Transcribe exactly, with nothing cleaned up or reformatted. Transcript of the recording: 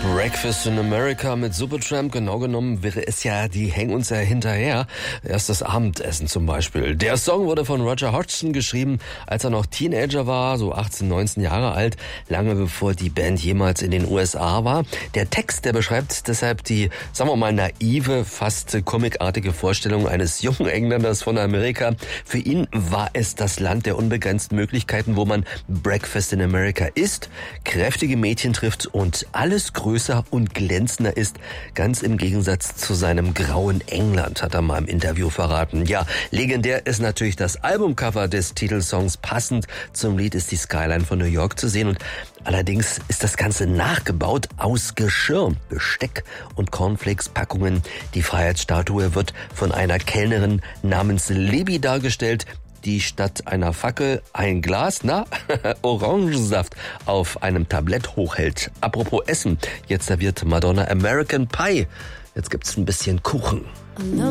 Breakfast in America mit Supertramp, genau genommen wäre es ja, die hängen uns ja hinterher. Erst das Abendessen zum Beispiel. Der Song wurde von Roger Hodgson geschrieben, als er noch Teenager war, so achtzehn, neunzehn Jahre alt, lange bevor die Band jemals in den U S A war. Der Text, der beschreibt deshalb die, sagen wir mal, naive, fast comicartige Vorstellung eines jungen Engländers von Amerika. Für ihn war es das Land der unbegrenzten Möglichkeiten, wo man Breakfast in America isst, kräftige Mädchen trifft und alles größer und glänzender ist, ganz im Gegensatz zu seinem grauen England, hat er mal im Interview verraten. Ja, legendär ist natürlich das Albumcover des Titelsongs. Passend zum Lied ist die Skyline von New York zu sehen und allerdings ist das Ganze nachgebaut aus Geschirr, Besteck und Cornflakes-Packungen. Die Freiheitsstatue wird von einer Kellnerin namens Libby dargestellt, die statt einer Fackel ein Glas, na, Orangensaft auf einem Tablett hochhält. Apropos Essen, jetzt serviert Madonna American Pie. Jetzt gibt's ein bisschen Kuchen.